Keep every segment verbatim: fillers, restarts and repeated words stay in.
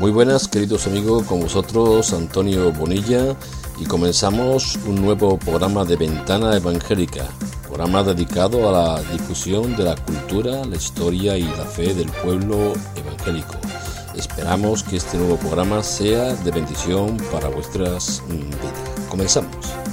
Muy buenas, queridos amigos, con vosotros Antonio Bonilla, y comenzamos un nuevo programa de Ventana Evangélica, programa dedicado a la difusión de la cultura, la historia y la fe del pueblo evangélico. Esperamos que este nuevo programa sea de bendición para vuestras vidas. Comenzamos.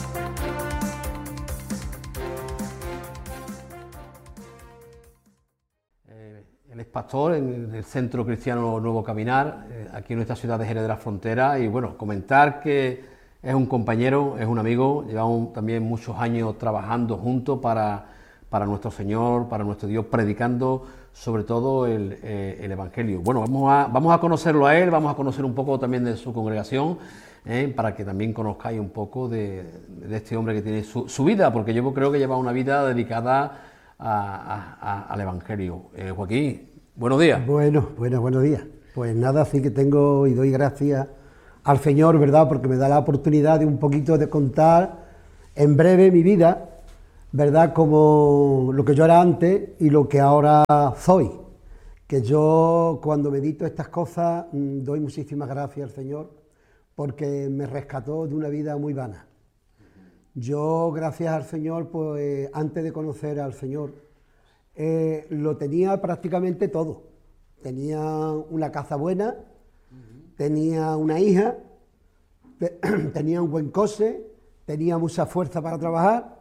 Él es pastor en el Centro Cristiano Nuevo Caminar, eh, aquí en nuestra ciudad de Jerez de la Frontera, y bueno, comentar que es un compañero, es un amigo, llevamos también muchos años trabajando juntos para, para nuestro Señor, para nuestro Dios, predicando sobre todo el, eh, el Evangelio. Bueno, vamos a, vamos a conocerlo a él, vamos a conocer un poco también de su congregación, eh, para que también conozcáis un poco de, de este hombre que tiene su, su vida, porque yo creo que lleva una vida dedicada A, a, al Evangelio. Eh, Joaquín, buenos días. Bueno, bueno, buenos días. Pues nada, sí que tengo y doy gracias al Señor, ¿verdad? Porque me da la oportunidad de un poquito de contar en breve mi vida, ¿verdad? Como lo que yo era antes y lo que ahora soy. Que yo, cuando medito estas cosas, doy muchísimas gracias al Señor porque me rescató de una vida muy vana. Yo, gracias al Señor, pues antes de conocer al Señor, eh, lo tenía prácticamente todo. Tenía una casa buena, uh-huh. tenía una hija, te, tenía un buen coche, tenía mucha fuerza para trabajar,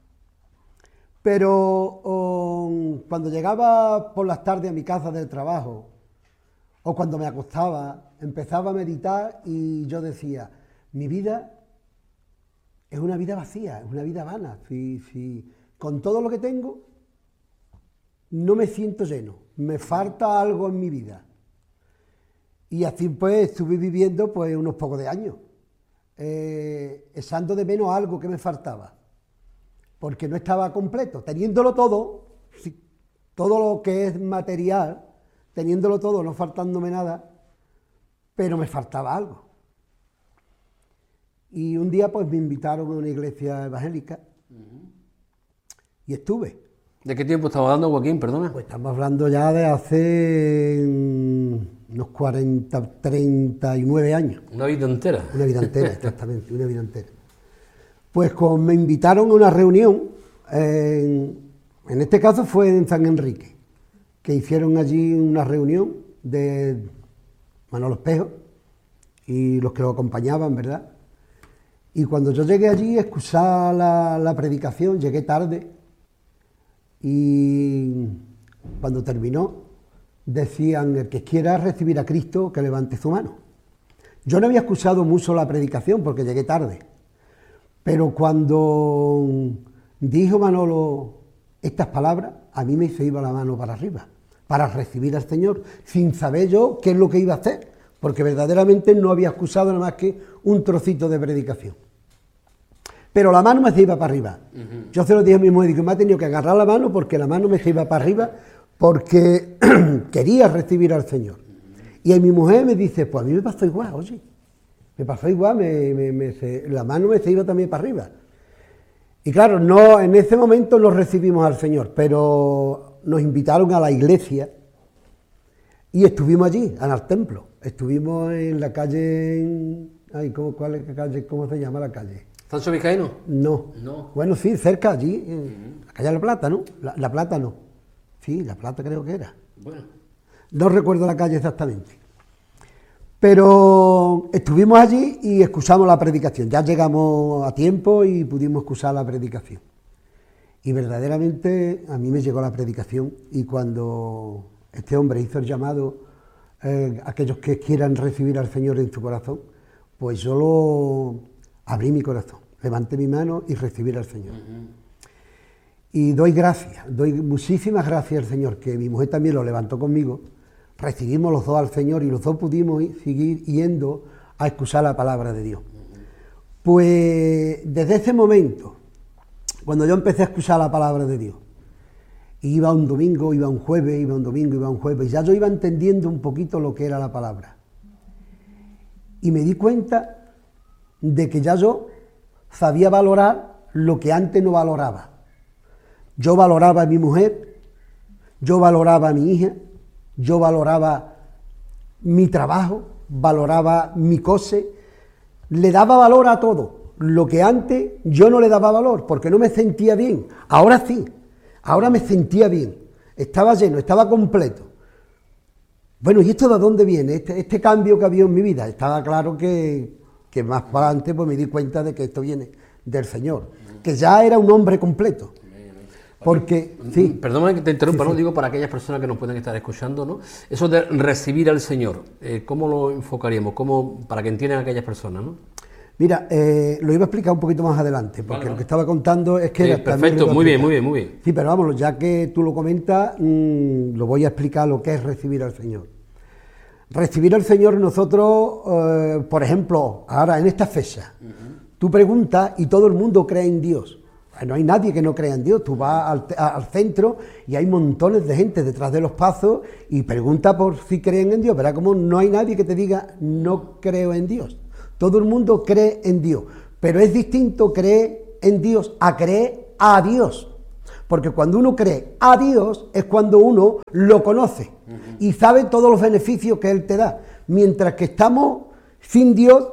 pero um, cuando llegaba por las tardes a mi casa del trabajo, o cuando me acostaba, empezaba a meditar y yo decía, mi vida es una vida vacía, es una vida vana. Si, si, con todo lo que tengo, no me siento lleno, me falta algo en mi vida. Y así pues estuve viviendo pues unos pocos de años, eh, echando de menos algo que me faltaba, porque no estaba completo, teniéndolo todo, sí, todo lo que es material, teniéndolo todo, no faltándome nada, pero me faltaba algo. Y un día pues me invitaron a una iglesia evangélica uh-huh. y estuve. ¿De qué tiempo estamos hablando, Joaquín? Perdona. Pues estamos hablando ya de hace unos cuarenta, treinta y nueve años. Una vida entera. Una vida entera, exactamente, una vida entera. Pues como me invitaron a una reunión, en, en este caso fue en San Enrique, que hicieron allí una reunión de Manolo Espejo y los que lo acompañaban, ¿verdad? Y cuando yo llegué allí, escuché la, la predicación, llegué tarde, y cuando terminó, decían, el que quiera recibir a Cristo, que levante su mano. Yo no había escuchado mucho la predicación, porque llegué tarde, pero cuando dijo Manolo estas palabras, a mí me se iba la mano para arriba, para recibir al Señor, sin saber yo qué es lo que iba a hacer, porque verdaderamente no había escuchado nada más que un trocito de predicación. Pero la mano me se iba para arriba. Uh-huh. Yo se lo dije a mi mujer, que me ha tenido que agarrar la mano porque la mano me se iba para arriba, porque quería recibir al Señor. Uh-huh. Y a mi mujer me dice, pues a mí me pasó igual, oye, me pasó igual, me, me, me se, la mano me se iba también para arriba. Y claro, no, en ese momento no recibimos al Señor, pero nos invitaron a la iglesia y estuvimos allí, en el templo. Estuvimos en la calle, en, ay, ¿cómo, cuál es la calle, ¿cómo se llama la calle? ¿Sancho Vizcaíno? No. no. Bueno, sí, cerca allí, en uh-huh. la calle La Plata, ¿no? La, la Plata no. Sí, La Plata creo que era. Bueno. No recuerdo la calle exactamente. Pero estuvimos allí y escuchamos la predicación. Ya llegamos a tiempo y pudimos escuchar la predicación. Y verdaderamente a mí me llegó la predicación, y cuando este hombre hizo el llamado, eh, a aquellos que quieran recibir al Señor en su corazón, pues yo lo abrí mi corazón, levanté mi mano y recibí al Señor. Uh-huh. Y doy gracias, doy muchísimas gracias al Señor, que mi mujer también lo levantó conmigo, recibimos los dos al Señor y los dos pudimos ir, seguir yendo a escuchar la palabra de Dios. Uh-huh. Pues desde ese momento, cuando yo empecé a escuchar la palabra de Dios, iba un domingo, iba un jueves, iba un domingo, iba un jueves, y ya yo iba entendiendo un poquito lo que era la palabra. Y me di cuenta de que ya yo sabía valorar lo que antes no valoraba. Yo valoraba a mi mujer, yo valoraba a mi hija, yo valoraba mi trabajo, valoraba mi cose, le daba valor a todo, lo que antes yo no le daba valor, porque no me sentía bien, ahora sí, ahora me sentía bien, estaba lleno, estaba completo. Bueno, ¿y esto de dónde viene? Este, este cambio que había en mi vida, estaba claro que, que más para adelante pues me di cuenta de que esto viene del Señor, que ya era un hombre completo. Porque, sí. Perdóname que te interrumpa, Sí, ¿no? sí. Digo, para aquellas personas que nos pueden estar escuchando, ¿no? Eso de recibir al Señor, eh, ¿cómo lo enfocaríamos? ¿Cómo, para que entiendan aquellas personas, ¿no? Mira, eh, lo iba a explicar un poquito más adelante, porque Vale, lo vale. que estaba contando es que... Sí, era, también perfecto, lo iba a muy bien, explicar. muy bien, muy bien. Sí, pero vamos, ya que tú lo comentas, mmm, lo voy a explicar lo que es recibir al Señor. Recibir al Señor nosotros, eh, por ejemplo, ahora en esta fecha, uh-huh. tú preguntas y todo el mundo cree en Dios. No hay nadie que no crea en Dios. Tú vas al, al centro y hay montones de gente detrás de los pasos y pregunta por si creen en Dios. Verá como no hay nadie que te diga no creo en Dios. Todo el mundo cree en Dios, pero es distinto creer en Dios a creer a Dios. Porque cuando uno cree a Dios es cuando uno lo conoce uh-huh. y sabe todos los beneficios que Él te da. Mientras que estamos sin Dios,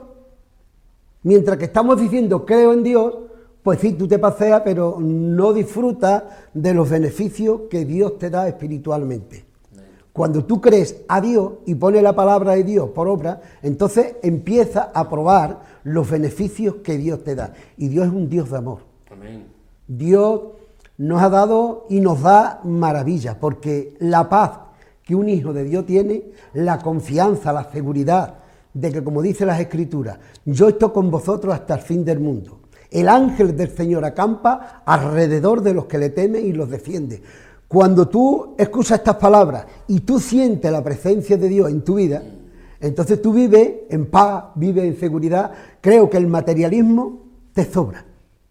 mientras que estamos diciendo creo en Dios, pues sí, tú te paseas, pero no disfrutas de los beneficios que Dios te da espiritualmente. Cuando tú crees a Dios y pones la palabra de Dios por obra, entonces empiezas a probar los beneficios que Dios te da. Y Dios es un Dios de amor. Amén. Dios nos ha dado y nos da maravillas, porque la paz que un hijo de Dios tiene, la confianza, la seguridad de que, como dice las Escrituras, yo estoy con vosotros hasta el fin del mundo. El ángel del Señor acampa alrededor de los que le temen y los defiende. Cuando tú escuchas estas palabras y tú sientes la presencia de Dios en tu vida, entonces tú vives en paz, vives en seguridad. Creo que el materialismo te sobra.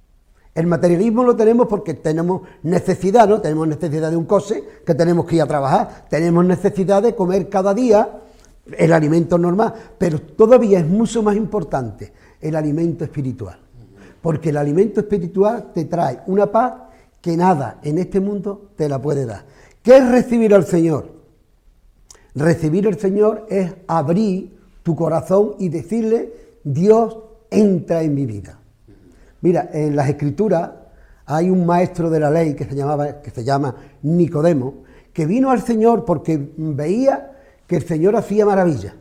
El materialismo lo tenemos porque tenemos necesidad, ¿no? Tenemos necesidad de un coche, que tenemos que ir a trabajar, tenemos necesidad de comer cada día el alimento normal, pero todavía es mucho más importante el alimento espiritual. Porque el alimento espiritual te trae una paz que nada en este mundo te la puede dar. ¿Qué es recibir al Señor? Recibir al Señor es abrir tu corazón y decirle, Dios, entra en mi vida. Mira, en las Escrituras hay un maestro de la ley que se, llamaba, que se llama Nicodemo, que vino al Señor porque veía que el Señor hacía maravillas.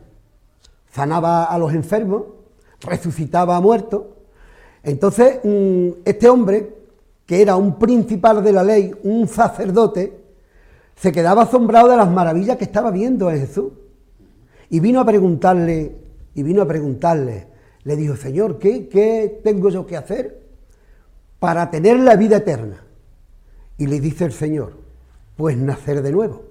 Sanaba a los enfermos, resucitaba a muertos. Entonces, este hombre, que era un principal de la ley, un sacerdote, se quedaba asombrado de las maravillas que estaba viendo en Jesús. Y vino a preguntarle, y vino a preguntarle, le dijo, Señor, ¿qué, qué tengo yo que hacer para tener la vida eterna? Y le dice el Señor, pues nacer de nuevo.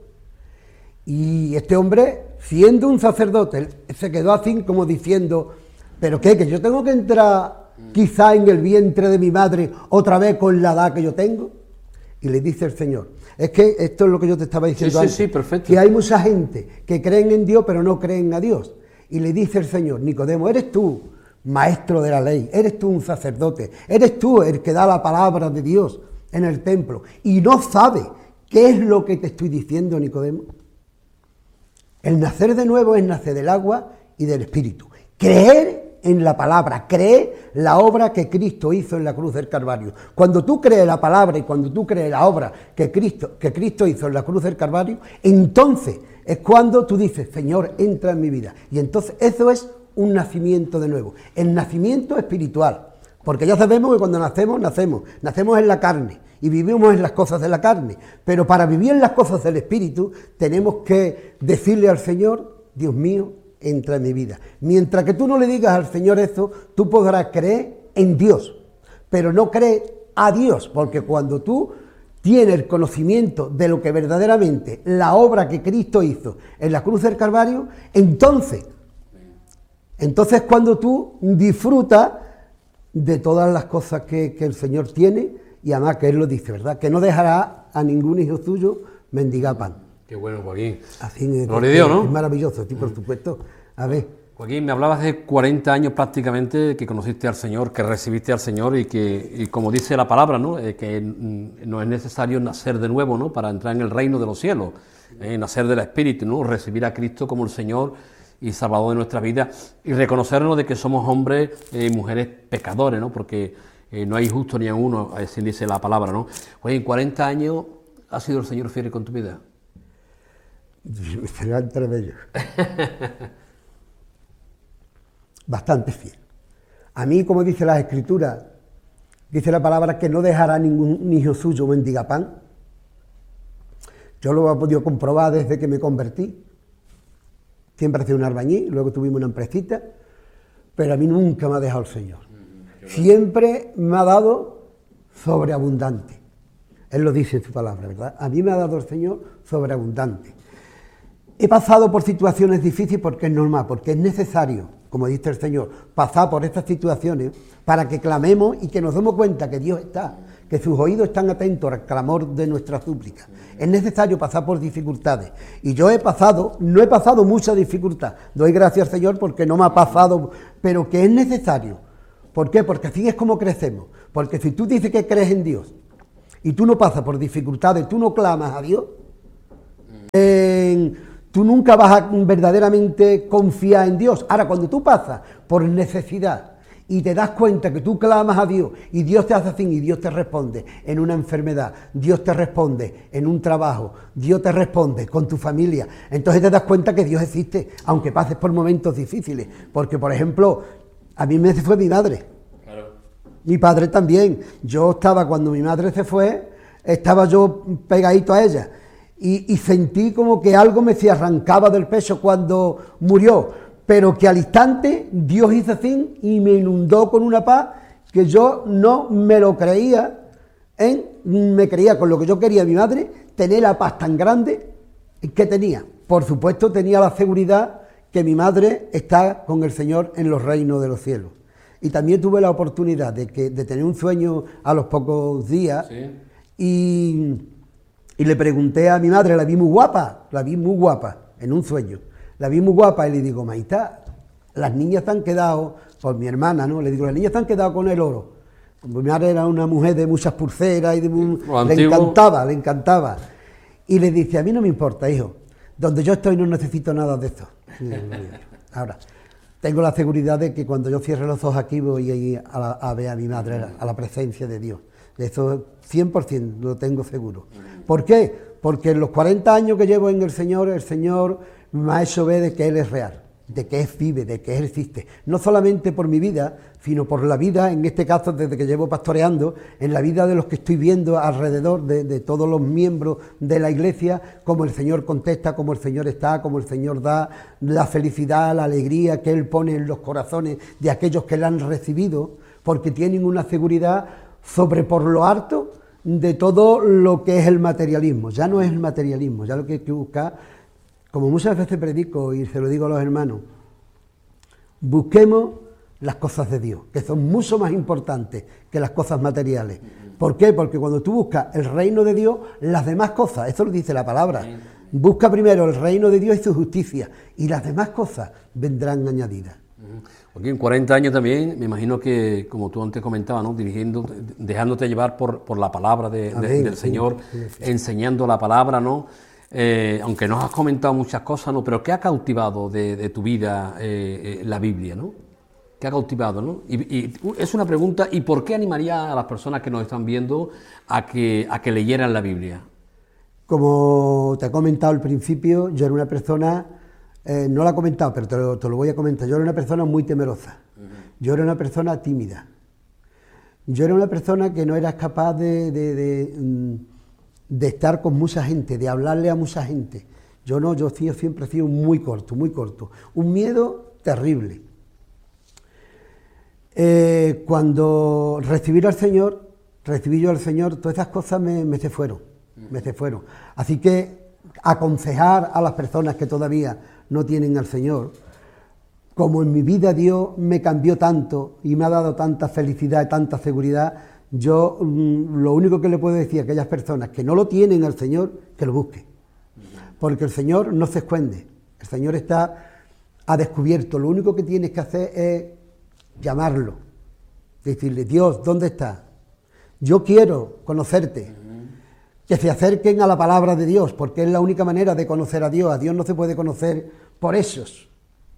Y este hombre, siendo un sacerdote, se quedó así como diciendo, ¿pero qué? ¿Que yo tengo que entrar quizá en el vientre de mi madre otra vez con la edad que yo tengo? Y le dice el Señor, es que esto es lo que yo te estaba diciendo sí, antes, sí, sí, perfecto. que hay mucha gente que creen en Dios pero no creen a Dios. Y le dice el Señor, Nicodemo, eres tú, maestro de la ley, eres tú un sacerdote, eres tú el que da la palabra de Dios en el templo y no sabe qué es lo que te estoy diciendo, Nicodemo. El nacer de nuevo es nacer del agua y del Espíritu. Creer en la palabra, creer la obra que Cristo hizo en la cruz del Calvario. Cuando tú crees la palabra y cuando tú crees la obra que Cristo, que Cristo hizo en la cruz del Calvario, entonces es cuando tú dices, Señor, entra en mi vida. Y entonces eso es un nacimiento de nuevo, el nacimiento espiritual. Porque ya sabemos que cuando nacemos, nacemos, nacemos en la carne y vivimos en las cosas de la carne. Pero para vivir en las cosas del Espíritu tenemos que decirle al Señor, Dios mío, entra en mi vida. Mientras que tú no le digas al Señor eso, tú podrás creer en Dios, pero no crees a Dios, porque cuando tú tienes el conocimiento de lo que verdaderamente la obra que Cristo hizo en la cruz del Calvario, entonces, entonces cuando tú disfrutas de todas las cosas que, que el Señor tiene, y además que Él lo dice, ¿verdad? Que no dejará a ningún hijo suyo mendigar pan. Qué bueno, Joaquín. Así es, Gloria a Dios, ¿no? Es maravilloso, sí, por supuesto. A ver. Joaquín, me hablabas de cuarenta años prácticamente que conociste al Señor, que recibiste al Señor y que, y como dice la palabra, ¿no? Eh, que no es necesario nacer de nuevo, ¿no? Para entrar en el reino de los cielos, eh, nacer del Espíritu, ¿no? Recibir a Cristo como el Señor y Salvador de nuestra vida, y reconocernos de que somos hombres y mujeres pecadores, ¿no? Porque eh, no hay justo ni a uno, así dice la palabra, ¿no? Oye, en cuarenta años ha sido el Señor fiel con tu vida. Será entre ellos. Bastante fiel. A mí, como dice las Escrituras, dice la palabra que no dejará ningún hijo suyo mendiga pan. Yo lo he podido comprobar desde que me convertí. Siempre hacía un albañil, luego tuvimos una empresita, pero a mí nunca me ha dejado el Señor. Siempre me ha dado sobreabundante. Él lo dice en su palabra, ¿verdad? A mí me ha dado el Señor sobreabundante. He pasado por situaciones difíciles porque es normal, porque es necesario, como dice el Señor, pasar por estas situaciones para que clamemos y que nos demos cuenta que Dios está, que sus oídos están atentos al clamor de nuestras súplicas. Es necesario pasar por dificultades. Y yo he pasado, no he pasado mucha dificultad. Doy gracias al Señor porque no me ha pasado, pero que es necesario. ¿Por qué? Porque así es como crecemos. Porque si tú dices que crees en Dios y tú no pasas por dificultades, tú no clamas a Dios, eh, tú nunca vas a verdaderamente confiar en Dios. Ahora, cuando tú pasas por necesidad y te das cuenta que tú clamas a Dios y Dios te hace así y Dios te responde en una enfermedad, Dios te responde en un trabajo, Dios te responde con tu familia, entonces te das cuenta que Dios existe, aunque pases por momentos difíciles. Porque, por ejemplo, a mí me fue mi madre, claro. Mi padre también. Yo estaba, cuando mi madre se fue, estaba yo pegadito a ella y, y sentí como que algo me se arrancaba del pecho cuando murió. Pero que al instante Dios hizo así y me inundó con una paz que yo no me lo creía, ¿eh? Me creía con lo que yo quería mi madre, tener la paz tan grande que tenía. Por supuesto tenía la seguridad que mi madre está con el Señor en los reinos de los cielos. Y también tuve la oportunidad de, que, de tener un sueño a los pocos días, ¿sí? y, y le pregunté a mi madre, la vi muy guapa, la vi muy guapa en un sueño. La vi muy guapa y le digo, maitá, las niñas se han quedado, por mi hermana, ¿no? Le digo, las niñas se han quedado con el oro. Mi madre era una mujer de muchas pulseras y de muy, le encantaba, le encantaba. Y le dice, a mí no me importa, hijo, donde yo estoy no necesito nada de esto. Ahora, tengo la seguridad de que cuando yo cierre los ojos aquí voy a, a, a ver a mi madre, a la presencia de Dios. De eso cien por ciento lo tengo seguro. ¿Por qué? Porque en los cuarenta años que llevo en el Señor, el Señor me ha hecho ver de que Él es real, de que Él vive, de que Él existe. No solamente por mi vida, sino por la vida, en este caso desde que llevo pastoreando, en la vida de los que estoy viendo alrededor, de, de todos los miembros de la iglesia, como el Señor contesta, como el Señor está, como el Señor da la felicidad, la alegría que Él pone en los corazones de aquellos que la han recibido, porque tienen una seguridad sobre por lo alto de todo lo que es el materialismo. Ya no es el materialismo, ya lo que hay que buscar. Como muchas veces predico y se lo digo a los hermanos, busquemos las cosas de Dios, que son mucho más importantes que las cosas materiales. ¿Por qué? Porque cuando tú buscas el reino de Dios, las demás cosas, eso lo dice la palabra, busca primero el reino de Dios y su justicia, y las demás cosas vendrán añadidas. Aquí en cuarenta años también, me imagino que, como tú antes comentabas, ¿no? Dirigiendo, dejándote llevar por, por la palabra de, de, del sí, Señor, sí, sí. Enseñando la palabra, ¿no? Eh, aunque nos has comentado muchas cosas, ¿no? Pero ¿qué ha cautivado de, de tu vida eh, eh, la Biblia, ¿no? ¿Qué ha cautivado, no? Y, y es una pregunta, ¿y por qué animaría a las personas que nos están viendo a que, a que leyeran la Biblia? Como te he comentado al principio, yo era una persona, eh, no la he comentado, pero te lo, te lo voy a comentar, yo era una persona muy temerosa, uh-huh. Yo era una persona tímida, yo era una persona que no era capaz de... de, de mm, de estar con mucha gente, de hablarle a mucha gente. Yo no, yo siempre he sido muy corto, muy corto. Un miedo terrible. Eh, cuando recibí al Señor, recibí yo al Señor, todas esas cosas me, me se fueron, me se fueron. Así que aconsejar a las personas que todavía no tienen al Señor, como en mi vida Dios me cambió tanto y me ha dado tanta felicidad y tanta seguridad, yo mm, lo único que le puedo decir a aquellas personas que no lo tienen al Señor, que lo busquen. Porque el Señor no se esconde, el Señor está a descubierto. Lo único que tienes que hacer es llamarlo, decirle, Dios, ¿dónde estás? Yo quiero conocerte. Que se acerquen a la palabra de Dios, porque es la única manera de conocer a Dios. A Dios no se puede conocer por esos.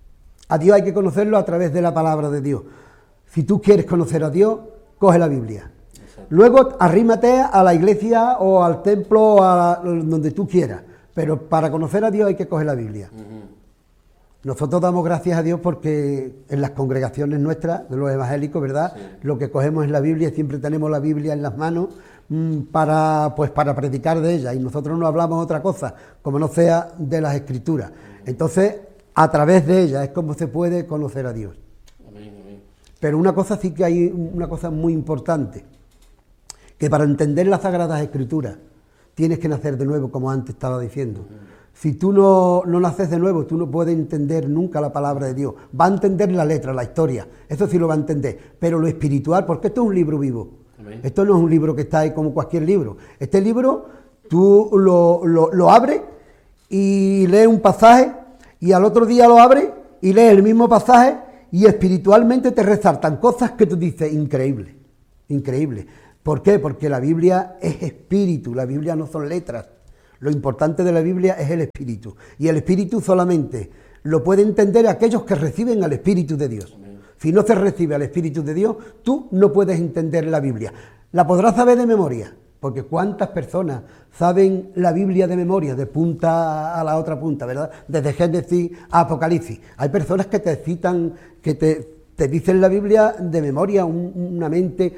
A Dios hay que conocerlo a través de la palabra de Dios. Si tú quieres conocer a Dios, coge la Biblia. Exacto. Luego arrímate a la iglesia o al templo o a la, donde tú quieras. Pero para conocer a Dios hay que coger la Biblia. Uh-huh. Nosotros damos gracias a Dios porque en las congregaciones nuestras, de los evangélicos, ¿verdad? Sí. Lo que cogemos es la Biblia y siempre tenemos la Biblia en las manos mmm, para, pues, para predicar de ella. Y nosotros no hablamos de otra cosa, como no sea de las Escrituras. Entonces, a través de ella es como se puede conocer a Dios. Amén, amén. Pero una cosa sí que hay, una cosa muy importante, que para entender las Sagradas Escrituras tienes que nacer de nuevo, como antes estaba diciendo. Uh-huh. Si tú no, no naces de nuevo, tú no puedes entender nunca la palabra de Dios. Va a entender la letra, la historia, eso sí lo va a entender, pero lo espiritual, porque esto es un libro vivo. Amén. Esto no es un libro que está ahí como cualquier libro. Este libro, tú lo, lo, lo abres y lees un pasaje, y al otro día lo abres y lees el mismo pasaje, y espiritualmente te resaltan cosas que tú dices, increíble, increíble. ¿Por qué? Porque la Biblia es espíritu, la Biblia no son letras. Lo importante de la Biblia es el Espíritu. Y el Espíritu solamente lo puede entender aquellos que reciben al Espíritu de Dios. Amén. Si no se recibe al Espíritu de Dios, tú no puedes entender la Biblia. La podrás saber de memoria, porque ¿cuántas personas saben la Biblia de memoria, de punta a la otra punta, ¿verdad? Desde Génesis a Apocalipsis. Hay personas que te citan, que te, te dicen la Biblia de memoria, un, una mente,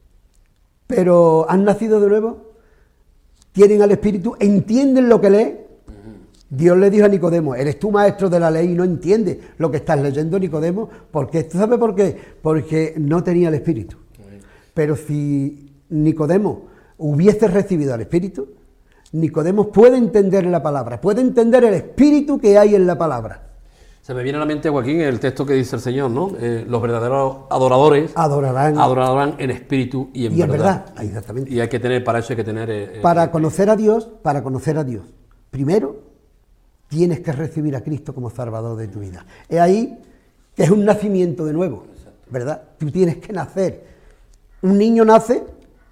pero ¿han nacido de nuevo? Tienen al Espíritu, entienden lo que leen. Dios le dijo a Nicodemo, eres tú maestro de la ley y no entiendes lo que estás leyendo, Nicodemo, porque ¿tú sabes por qué? Porque no tenía el Espíritu. Pero si Nicodemo hubiese recibido al Espíritu, Nicodemo puede entender la palabra, puede entender el Espíritu que hay en la palabra. Se me viene a la mente, Joaquín, el texto que dice el Señor, ¿no? Eh, los verdaderos adoradores adorarán, adorarán en espíritu y en y verdad. En verdad. Exactamente. Y hay que tener, para eso hay que tener... Eh, para conocer a Dios, para conocer a Dios, primero tienes que recibir a Cristo como Salvador de tu vida. Es ahí que es un nacimiento de nuevo, ¿verdad? Tú tienes que nacer. Un niño nace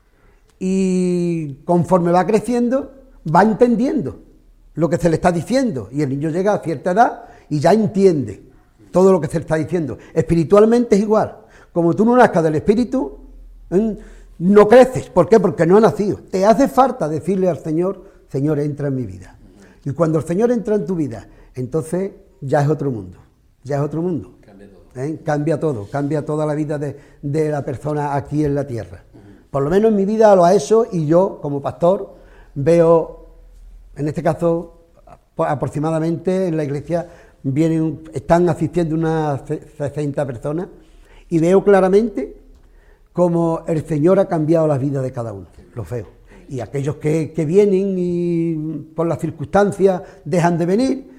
y conforme va creciendo, va entendiendo lo que se le está diciendo. Y el niño llega a cierta edad y ya entiende todo lo que se le está diciendo. Espiritualmente es igual. Como tú no nazcas del Espíritu, ¿eh? no creces. ¿Por qué? Porque no has nacido. Te hace falta decirle al Señor, Señor, entra en mi vida. Y cuando el Señor entra en tu vida, entonces ya es otro mundo. Ya es otro mundo. Cambia todo. ¿Eh? Cambia todo. Cambia toda la vida de, de la persona aquí en la tierra. Uh-huh. Por lo menos en mi vida lo ha hecho, y yo, como pastor, veo, en este caso, aproximadamente en la iglesia vienen, están asistiendo unas sesenta personas, y veo claramente cómo el Señor ha cambiado la vida de cada uno, lo veo. Y aquellos que, que vienen y por las circunstancias dejan de venir,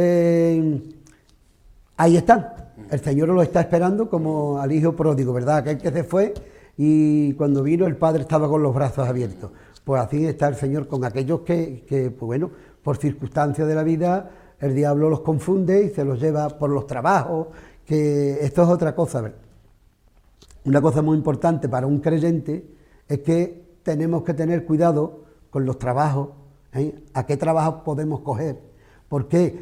eh, ahí están. El Señor los está esperando como al hijo pródigo, ¿verdad? Aquel que se fue y cuando vino el Padre estaba con los brazos abiertos. Pues así está el Señor con aquellos que, que pues bueno, por circunstancias de la vida, el diablo los confunde y se los lleva por los trabajos, que esto es otra cosa. ¿Verdad? Una cosa muy importante para un creyente es que tenemos que tener cuidado con los trabajos, ¿eh? ¿A qué trabajo podemos coger? ¿Por qué?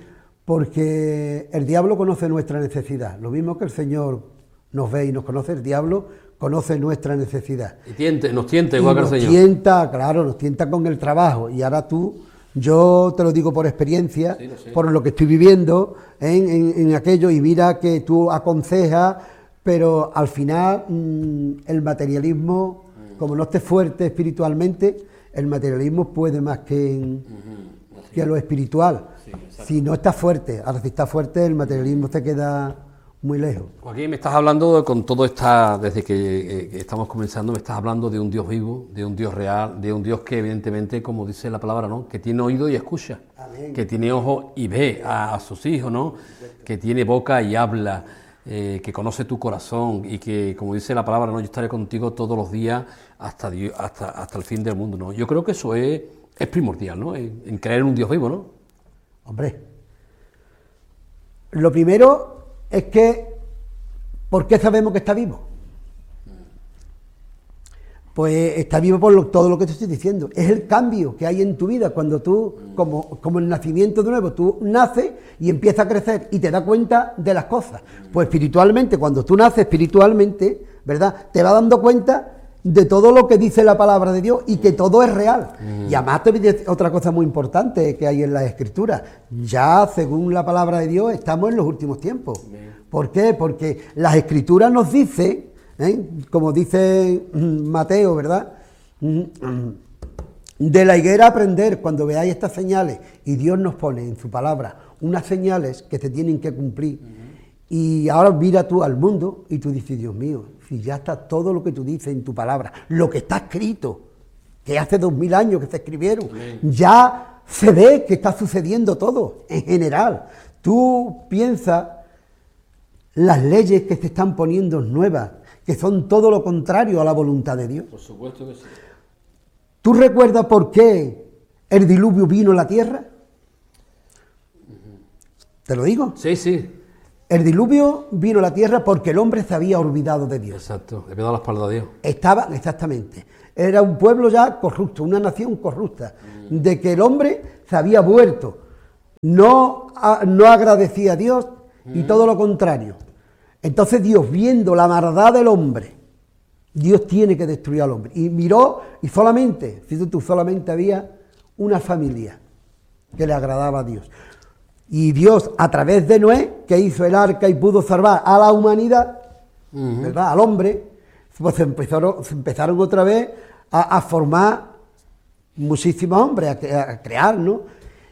Porque el diablo conoce nuestra necesidad, lo mismo que el Señor nos ve y nos conoce, el diablo conoce nuestra necesidad. Y tiente, nos tienta igual que el Señor. Nos tienta, claro, nos tienta con el trabajo, y ahora tú, yo te lo digo por experiencia, sí, lo sé. Por lo que estoy viviendo en, en, en aquello, y mira que tú aconsejas, pero al final mmm, el materialismo, mm. como no esté fuerte espiritualmente, el materialismo puede más que, en, uh-huh. que lo espiritual. Sí, si no está fuerte, ahora si está fuerte el materialismo se queda muy lejos. Joaquín, me estás hablando con todo esta, desde que, eh, que estamos comenzando, me estás hablando de un Dios vivo, de un Dios real, de un Dios que evidentemente, como dice la palabra, ¿no? Que tiene oído y escucha, Amén. Que tiene ojo y ve a, a sus hijos, ¿no? Que tiene boca y habla, eh, que conoce tu corazón y que, como dice la palabra, ¿no? Yo estaré contigo todos los días hasta, Dios, hasta, hasta el fin del mundo, ¿no? Yo creo que eso es, es primordial, ¿no? En, en creer en un Dios vivo, ¿no? Hombre, lo primero es que, ¿por qué sabemos que está vivo? pues está vivo por lo, todo lo que te estoy diciendo. Es el cambio que hay en tu vida cuando tú, como, como el nacimiento de nuevo, tú naces y empiezas a crecer y te das cuenta de las cosas. Pues espiritualmente, cuando tú naces espiritualmente, ¿verdad?, te vas dando cuenta de todo lo que dice la palabra de Dios y que todo es real. Mm. Y además te dice otra cosa muy importante que hay en las Escrituras. Ya, según la palabra de Dios, estamos en los últimos tiempos. Mm. ¿Por qué? Porque las Escrituras nos dicen, ¿eh?, como dice Mateo, ¿verdad?, de la higuera aprender cuando veáis estas señales, y Dios nos pone en su palabra unas señales que se tienen que cumplir. Mm. Y ahora mira tú al mundo y tú dices, Dios mío, si ya está todo lo que tú dices en tu palabra, lo que está escrito, que hace dos mil años que se escribieron, amén, ya se ve que está sucediendo todo, en general. Tú piensas las leyes que se están poniendo nuevas, que son todo lo contrario a la voluntad de Dios. Por supuesto que sí. ¿Tú recuerdas por qué el diluvio vino a la tierra? Uh-huh. ¿Te lo digo? Sí, sí. El diluvio vino a la tierra porque el hombre se había olvidado de Dios. Exacto, le había dado la espalda a Dios. Estaba, exactamente. Era un pueblo ya corrupto, una nación corrupta, mm. de que el hombre se había vuelto. No, a, no agradecía a Dios mm. y todo lo contrario. Entonces Dios, viendo la maldad del hombre, Dios tiene que destruir al hombre. Y miró, y solamente, fíjate tú, solamente había una familia que le agradaba a Dios. Y Dios, a través de Noé, que hizo el arca y pudo salvar a la humanidad, uh-huh. ¿verdad?, al hombre, pues se empezaron, se empezaron otra vez a, a formar muchísimos hombres, a, a crear, ¿no?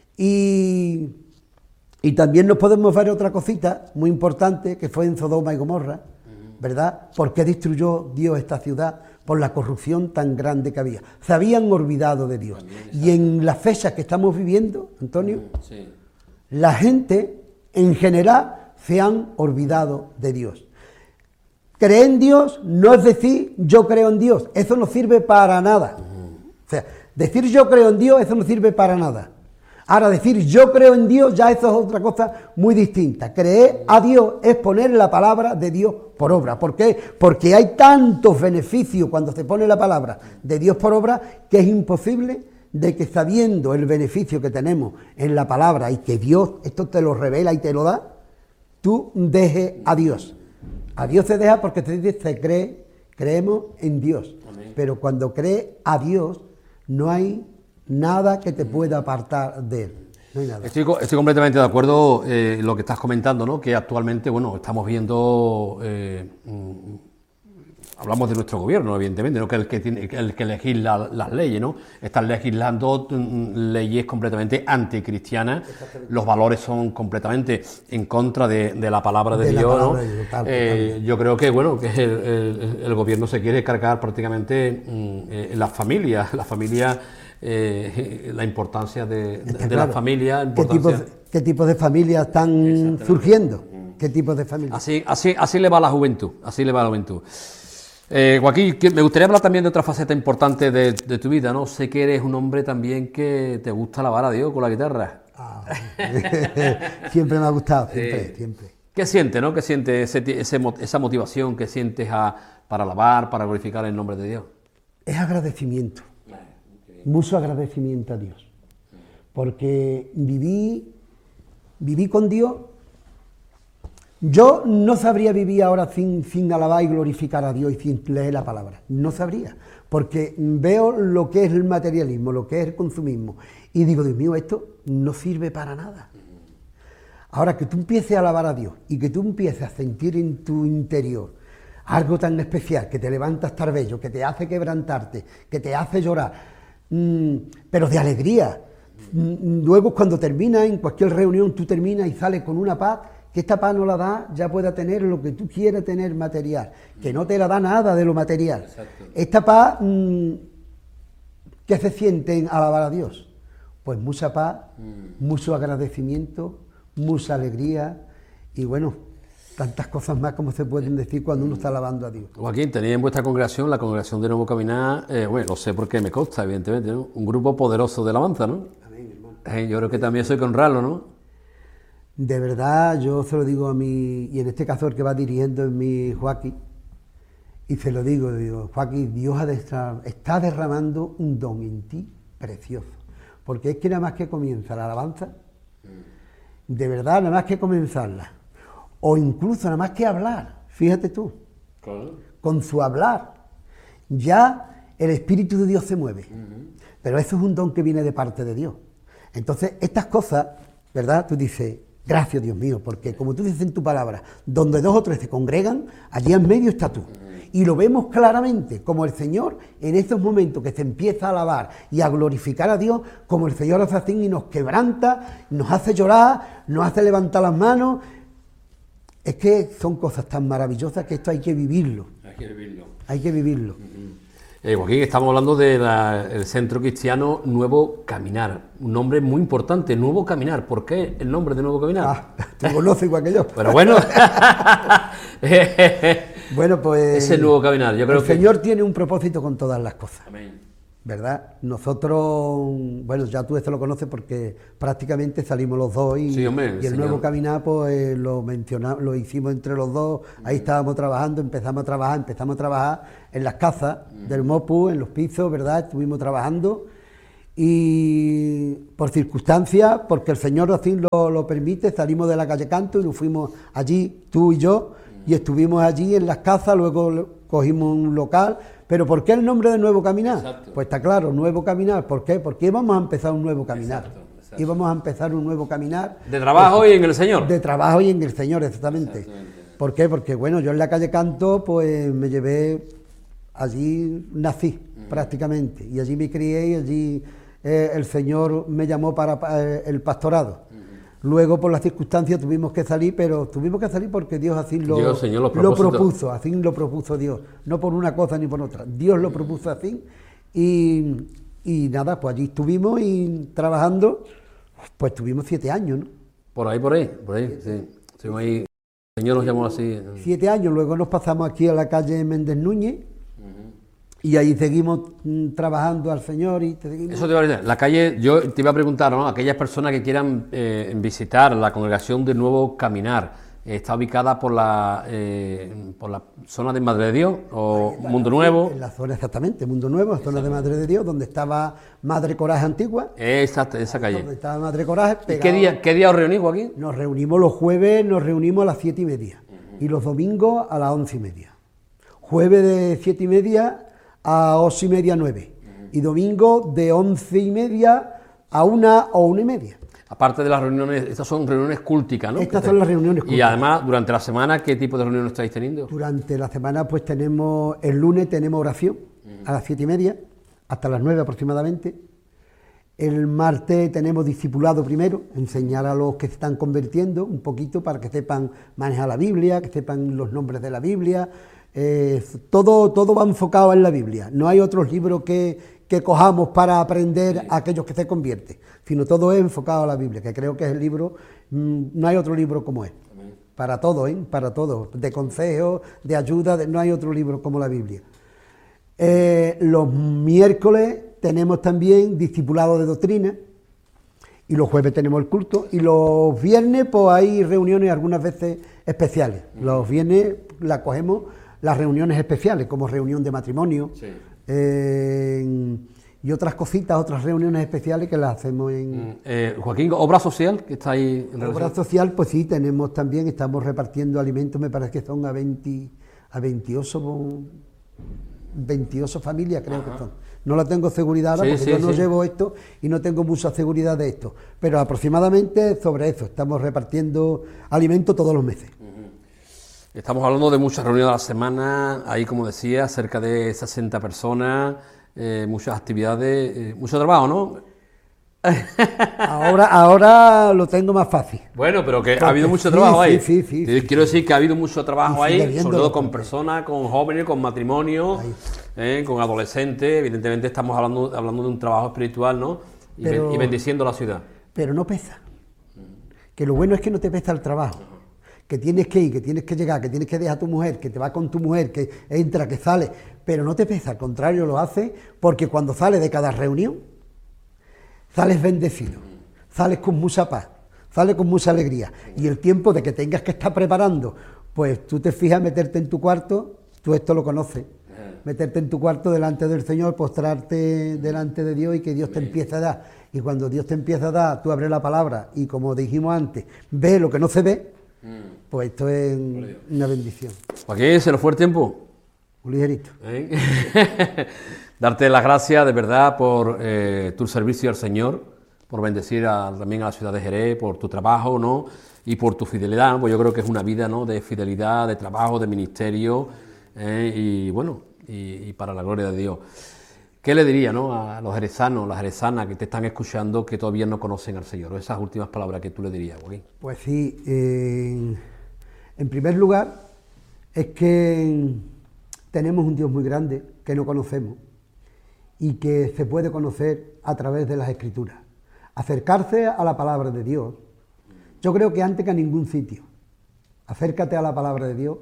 Y, y también nos podemos ver otra cosita muy importante, que fue en Sodoma y Gomorra, uh-huh. ¿verdad? ¿Por qué destruyó Dios esta ciudad? Por la corrupción tan grande que había. Se habían olvidado de Dios. Y en las fechas que estamos viviendo, Antonio, uh-huh. sí. la gente en general se han olvidado de Dios. Creer en Dios no es decir yo creo en Dios, eso no sirve para nada. O sea, decir yo creo en Dios, eso no sirve para nada. Ahora, decir yo creo en Dios, ya eso es otra cosa muy distinta. Creer a Dios es poner la palabra de Dios por obra. ¿Por qué? Porque hay tantos beneficios cuando se pone la palabra de Dios por obra que es imposible de que, sabiendo el beneficio que tenemos en la palabra y que Dios esto te lo revela y te lo da, tú dejes a Dios. A Dios se deja porque se dice, se cree, creemos en Dios. Amén. Pero cuando crees a Dios, no hay nada que te pueda apartar de Él. No hay nada. Estoy, estoy completamente de acuerdo en eh, lo que estás comentando, ¿no? Que actualmente, bueno, estamos viendo... Eh, Hablamos de nuestro gobierno, evidentemente, ¿no?, que es el que tiene, el que legisla las leyes, ¿no? Están legislando leyes completamente anticristianas, los valores son completamente en contra de, de la palabra de, de Dios, palabra, ¿no? Total, eh, total. Yo creo que, bueno, que el, el, el gobierno se quiere cargar prácticamente eh, la familia, la familia, eh, la importancia de, de, de claro. la familia. Importancia... ¿Qué tipos qué tipo de familias están surgiendo? ¿Qué tipos de familias? Así, así, así le va a la juventud, así le va a la juventud. Eh, Joaquín, me gustaría hablar también de otra faceta importante de, de tu vida, ¿no? Sé que eres un hombre también que te gusta alabar a Dios con la guitarra. Ah, siempre me ha gustado, siempre, eh, siempre. ¿Qué sientes, no? ¿Qué sientes ese, ese, esa motivación que sientes a, para alabar, para glorificar el nombre de Dios? Es agradecimiento, okay. mucho agradecimiento a Dios, porque viví, viví con Dios. Yo no sabría vivir ahora sin, sin alabar y glorificar a Dios y sin leer la palabra. No sabría, porque veo lo que es el materialismo, lo que es el consumismo, y digo, Dios mío, esto no sirve para nada. Ahora, que tú empieces a alabar a Dios y que tú empieces a sentir en tu interior algo tan especial, que te levanta a estar bello, que te hace quebrantarte, que te hace llorar, mmm, pero de alegría. Luego, cuando terminas, en cualquier reunión, tú terminas y sales con una paz, que esta paz no la da, ya pueda tener lo que tú quieras tener material, que no te la da nada de lo material. Exacto. Esta paz, mmm, ¿qué se siente en alabar a Dios? Pues mucha paz, mm. mucho agradecimiento, mucha alegría y bueno, tantas cosas más como se pueden decir cuando uno está alabando a Dios. Joaquín, tenéis en vuestra congregación, la congregación de Nuevo Caminar, eh, bueno, lo sé porque me consta, evidentemente, ¿no? Un grupo poderoso de alabanza, ¿no? Amén, hermano. Eh, yo creo que también soy que honrarlo, ¿no? De verdad, yo se lo digo a mi, y en este caso el que va dirigiendo es mi Joaquín, Y se lo digo, digo, Joaquín, Dios ha destra- está derramando un don en ti precioso. Porque es que nada más que comienza la alabanza, de verdad, nada más que comenzarla, o incluso nada más que hablar, fíjate tú, Claro. con su hablar, ya el Espíritu de Dios se mueve. Uh-huh. Pero eso es un don que viene de parte de Dios. Entonces, estas cosas, ¿verdad? Tú dices, gracias Dios mío, porque como tú dices en tu palabra, donde dos o tres se congregan, allí en medio está tú. Y lo vemos claramente, como el Señor, en estos momentos que se empieza a alabar y a glorificar a Dios, como el Señor hace así y nos quebranta, nos hace llorar, nos hace levantar las manos. Es que son cosas tan maravillosas que esto hay que vivirlo. Hay que vivirlo. Hay que vivirlo. Eh, Joaquín, estamos hablando del Centro Cristiano Nuevo Caminar, un nombre muy importante, Nuevo Caminar. ¿Por qué el nombre de Nuevo Caminar? Ah, te conoces igual que yo. Pero bueno, bueno, pues ese Nuevo Caminar, yo creo el que... Señor tiene un propósito con todas las cosas. Amén. ¿Verdad? Nosotros, bueno, ya tú esto lo conoces porque prácticamente salimos los dos y, Sí, hombre, y el señor. Nuevo Caminar pues lo mencionamos, lo hicimos entre los dos, ahí estábamos trabajando, empezamos a trabajar, empezamos a trabajar en las casas del Mopu, en los pisos, ¿verdad? Estuvimos trabajando y por circunstancias, porque el Señor así lo, lo permite, salimos de la calle Canto y nos fuimos allí, tú y yo, y estuvimos allí en las casas, luego cogimos un local. ¿Pero por qué el nombre de Nuevo Caminar? Exacto. Pues está claro, Nuevo Caminar. ¿Por qué? Porque íbamos a empezar un nuevo caminar. Exacto, exacto. Íbamos a empezar un nuevo caminar. De trabajo y en el Señor. De trabajo y en el Señor, exactamente. Exactamente. ¿Por qué? Porque, bueno, yo en la calle Canto, pues me llevé, allí nací uh-huh. prácticamente, y allí me crié y allí eh, el Señor me llamó para eh, el pastorado. Uh-huh. Luego, por las circunstancias, tuvimos que salir, pero tuvimos que salir porque Dios así lo, Dios, Señor, lo lo propuso, así lo propuso Dios, no por una cosa ni por otra. Dios lo propuso así y, y nada, pues allí estuvimos y trabajando, pues tuvimos siete años, ¿no? Por ahí, por ahí, por ahí, sí. Estuvimos ahí, el Señor nos llamó así. Siete años, luego nos pasamos aquí a la calle Méndez Núñez. Y ahí seguimos mm, trabajando al Señor y te seguimos... Eso te iba a decir, la calle, yo te iba a preguntar, ¿no? Aquellas personas que quieran eh, visitar la congregación de Nuevo Caminar, eh, ¿está ubicada por la eh, por la zona de Madre de Dios o Está, Mundo Nuevo? En la zona, exactamente, Mundo Nuevo, zona de Madre de Dios, donde estaba Madre Coraje Antigua. Exacto, esa calle. Donde estaba Madre Coraje. ¿Y pegado. qué día, qué día os reunís, Joaquín? Nos reunimos los jueves, nos reunimos a las siete y media. Uh-huh. Y los domingos a las once y media. Jueves de siete y media a ocho y media, nueve. Uh-huh. Y domingo de once y media a una o una y media. Aparte de las reuniones, estas son reuniones cúlticas, ¿no? Estas son las reuniones cúlticas. Y además, durante la semana, ¿qué tipo de reuniones estáis teniendo? Durante la semana, pues tenemos, el lunes tenemos oración uh-huh. a las siete y media, hasta las nueve aproximadamente. El martes tenemos discipulado primero, enseñar a los que se están convirtiendo un poquito para que sepan manejar la Biblia, que sepan los nombres de la Biblia. Eh, todo, todo va enfocado en la Biblia. No hay otros libros que, que cojamos para aprender a aquellos que se convierten, sino todo es enfocado a la Biblia, que creo que es el libro, mmm, no hay otro libro como es. Amén. Para todo, ¿eh? Para todo, de consejos, de ayuda, de, no hay otro libro como la Biblia. Eh, los miércoles tenemos también discipulado de doctrina, y los jueves tenemos el culto, y los viernes pues hay reuniones algunas veces especiales. Los viernes las cogemos las reuniones especiales, como reunión de matrimonio, sí. eh, y otras cositas, otras reuniones especiales que las hacemos en... Eh, Joaquín, ¿obra social que está ahí en Obra social, pues sí, tenemos también, estamos repartiendo alimentos, me parece que son a veinte, a veintiocho, veintiocho familias, creo Ajá. que son. No la tengo seguridad ahora, sí, porque sí, yo no sí. llevo esto y no tengo mucha seguridad de esto, pero aproximadamente sobre eso, estamos repartiendo alimentos todos los meses. Estamos hablando de muchas reuniones a la semana, ahí como decía, cerca de sesenta personas, eh, muchas actividades, eh, mucho trabajo, ¿no? Ahora, ahora lo tengo más fácil. Bueno, pero que Porque ha habido mucho trabajo sí, ahí. Sí, sí, sí, Quiero sí. decir que ha habido mucho trabajo ahí, sobre todo con porque... personas, con jóvenes, con matrimonios, eh, con adolescentes. Evidentemente estamos hablando, hablando de un trabajo espiritual, ¿no? Y, pero, y bendiciendo la ciudad. Pero no pesa. Que lo bueno es que no te pesa el trabajo. Que tienes que ir, que tienes que llegar, que tienes que dejar a tu mujer, que te vas con tu mujer, que entra, que sale, pero no te pesa, al contrario, lo haces porque cuando sales de cada reunión, sales bendecido, sales con mucha paz, sales con mucha alegría, y el tiempo de que tengas que estar preparando, pues tú te fijas meterte en tu cuarto tú esto lo conoces. Meterte en tu cuarto delante del Señor, postrarte delante de Dios y que Dios te empiece a dar. Y cuando Dios te empieza a dar, tú abres la palabra y, como dijimos antes, ve lo que no se ve, pues esto es una bendición. Joaquín, ¿se nos fue el tiempo? Un ligerito. ¿Eh? Darte las gracias de verdad por eh, tu servicio al Señor, por bendecir a, también a la ciudad de Jerez, por tu trabajo, ¿no? Y por tu fidelidad, ¿no? Pues yo creo que es una vida, ¿no?, de fidelidad, de trabajo, de ministerio, eh, y bueno, y, y para la gloria de Dios. ¿Qué le diría, ¿no?, a los jerezanos, las jerezanas que te están escuchando, que todavía no conocen al Señor? Esas últimas palabras que tú le dirías, Joaquín. Pues sí, eh, en primer lugar, es que tenemos un Dios muy grande que no conocemos y que se puede conocer a través de las Escrituras. Acercarse a la palabra de Dios, yo creo que antes que a ningún sitio, acércate a la palabra de Dios.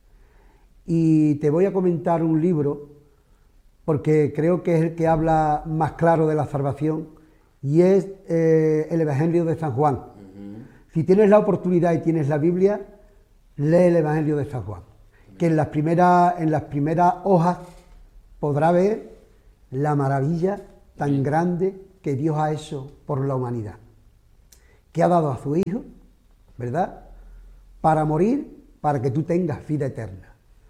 Y te voy a comentar un libro, porque creo que es el que habla más claro de la salvación, y es eh, el Evangelio de San Juan. Uh-huh. Si tienes la oportunidad y tienes la Biblia, lee el Evangelio de San Juan, uh-huh. que en las primeras, en las primeras hojas podrá ver la maravilla tan uh-huh. grande que Dios ha hecho por la humanidad, que ha dado a su Hijo, ¿verdad?, para morir, para que tú tengas vida eterna.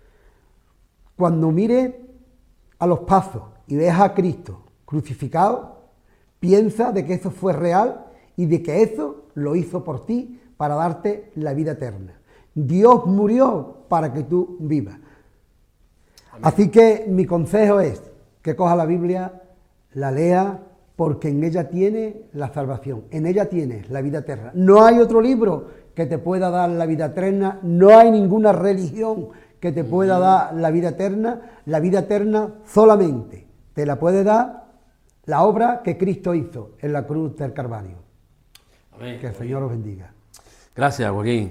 Cuando mires a los pasos y veas a Cristo crucificado, piensa de que eso fue real y de que eso lo hizo por ti para darte la vida eterna. Dios murió para que tú vivas. Amén. Así que mi consejo es que coja la Biblia, la lea, porque en ella tiene la salvación, en ella tienes la vida eterna. No hay otro libro que te pueda dar la vida eterna, no hay ninguna religión que te pueda dar la vida eterna. La vida eterna solamente te la puede dar la obra que Cristo hizo en la cruz del Calvario. Amén. Que el Señor os bendiga. Gracias, Joaquín.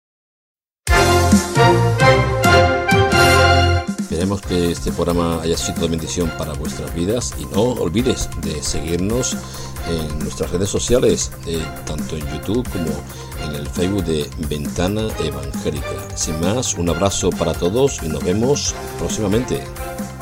Esperemos que este programa haya sido de bendición para vuestras vidas y no olvides de seguirnos en nuestras redes sociales, eh, tanto en YouTube como en el Facebook de Ventana Evangélica. Sin más, un abrazo para todos y nos vemos próximamente.